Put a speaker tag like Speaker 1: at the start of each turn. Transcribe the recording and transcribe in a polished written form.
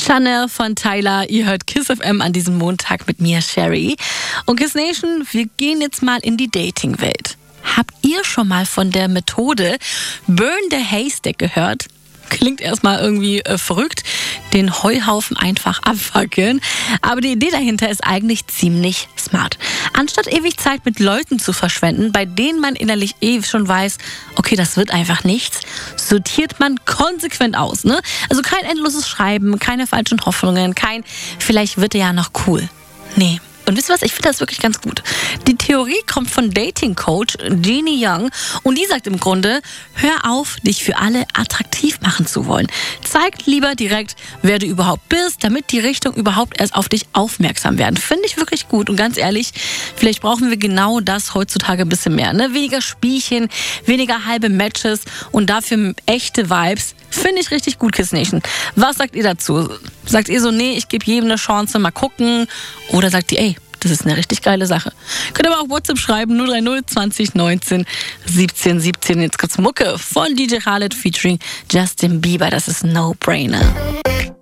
Speaker 1: Chanel von Tyler, ihr hört Kiss FM an diesem Montag mit mir, Sherry. Und Kiss Nation, wir gehen jetzt mal in die Dating-Welt. Habt ihr schon mal von der Methode Burn the Haystack gehört? Klingt erstmal irgendwie verrückt, den Heuhaufen einfach abfackeln. Aber die Idee dahinter ist eigentlich ziemlich smart. Anstatt ewig Zeit mit Leuten zu verschwenden, bei denen man innerlich schon weiß, okay, das wird einfach nichts, sortiert man konsequent aus. Ne? Also kein endloses Schreiben, keine falschen Hoffnungen, kein vielleicht wird er ja noch cool. Nee. Und wisst ihr was? Ich finde das wirklich ganz gut. Die Theorie kommt von Dating-Coach Jeannie Young und die sagt im Grunde, hör auf, dich für alle attraktiv machen zu wollen. Zeig lieber direkt, wer du überhaupt bist, damit die Richtung überhaupt erst auf dich aufmerksam werden. Finde ich wirklich gut und ganz ehrlich, vielleicht brauchen wir genau das heutzutage ein bisschen mehr. Ne? Weniger Spielchen, weniger halbe Matches und dafür echte Vibes. Finde ich richtig gut, Kiss Nation. Was sagt ihr dazu? Sagt ihr so, nee, ich gebe jedem eine Chance, mal gucken? Oder sagt ihr, ey, das ist eine richtig geile Sache? Könnt ihr aber auch WhatsApp schreiben, 030 20 19 17 17. Jetzt gibt's Mucke von DJ Khaled featuring Justin Bieber. Das ist No Brainer.